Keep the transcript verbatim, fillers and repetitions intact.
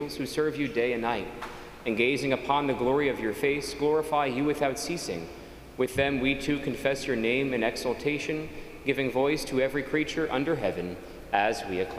who serve you day and night, and gazing upon the glory of your face, glorify you without ceasing. With them we too confess your name in exaltation, giving voice to every creature under heaven as we acclaim.